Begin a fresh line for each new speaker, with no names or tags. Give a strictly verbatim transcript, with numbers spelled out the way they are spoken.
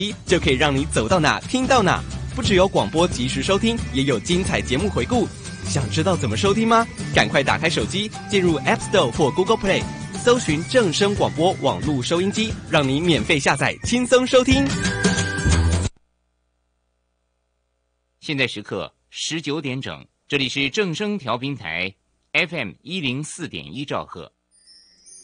就可以让你走到哪听到哪。不只有广播及时收听，也有精彩节目回顾。想知道怎么收听吗？赶快打开手机，进入 App Store 或 Google Play， 搜寻正声广播网络收音机，让你免费下载，轻松收听。
现在时刻十九点整，这里是正声调频台 F M 一零四点一兆赫。